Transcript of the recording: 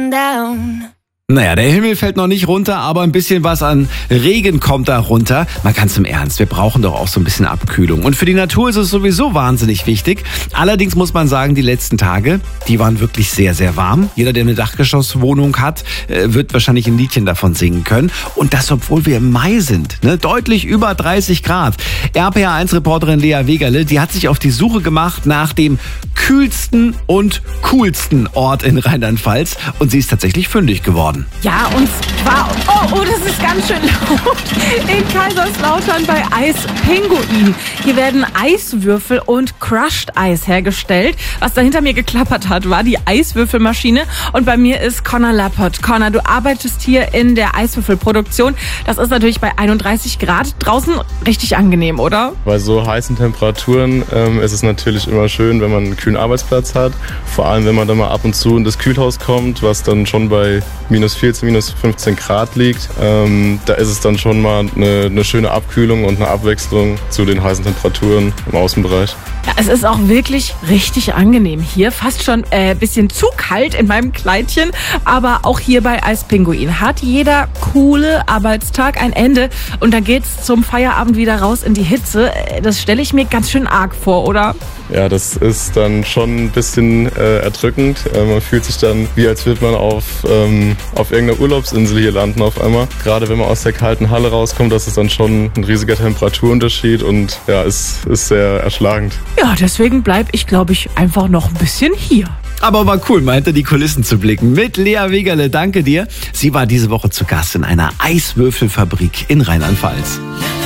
coming down. Naja, der Himmel fällt noch nicht runter, aber ein bisschen was an Regen kommt da runter. Mal ganz im Ernst, wir brauchen doch auch so ein bisschen Abkühlung. Und für die Natur ist es sowieso wahnsinnig wichtig. Allerdings muss man sagen, die letzten Tage, die waren wirklich sehr, sehr warm. Jeder, der eine Dachgeschosswohnung hat, wird wahrscheinlich ein Liedchen davon singen können. Und das, obwohl wir im Mai sind, ne? Deutlich über 30 Grad. RPA1-Reporterin Lea Wegerle, die hat sich auf die Suche gemacht nach dem kühlsten und coolsten Ort in Rheinland-Pfalz. Und sie ist tatsächlich fündig geworden. Ja, und zwar, oh, das ist ganz schön laut, in Kaiserslautern bei Eispinguin. Hier werden Eiswürfel und Crushed Eis hergestellt. Was da hinter mir geklappert hat, war die Eiswürfelmaschine. Und bei mir ist Connor Lappert. Connor, du arbeitest hier in der Eiswürfelproduktion. Das ist natürlich bei 31 Grad draußen richtig angenehm, oder? Bei so heißen Temperaturen ist es natürlich immer schön, wenn man einen kühlen Arbeitsplatz hat. Vor allem, wenn man dann mal ab und zu in das Kühlhaus kommt, was dann schon bei minus 14, minus 15 Grad liegt. Da ist es dann schon mal eine schöne Abkühlung und eine Abwechslung zu den heißen Temperaturen im Außenbereich. Ja, es ist auch wirklich richtig angenehm hier. Fast schon ein bisschen zu kalt in meinem Kleidchen. Aber auch hier bei Eispinguin hat jeder coole Arbeitstag ein Ende. Und dann geht's zum Feierabend wieder raus in die Hitze. Das stelle ich mir ganz schön arg vor, oder? Ja, das ist dann schon ein bisschen erdrückend. Man fühlt sich dann, wie als würde man auf irgendeiner Urlaubsinsel hier landen auf einmal. Gerade wenn man aus der kalten Halle rauskommt, das ist dann schon ein riesiger Temperaturunterschied und ja, ist sehr erschlagend. Ja, deswegen bleibe ich, glaube ich, einfach noch ein bisschen hier. Aber war cool, mal hinter die Kulissen zu blicken. Mit Lea Wegerle, danke dir. Sie war diese Woche zu Gast in einer Eiswürfelfabrik in Rheinland-Pfalz.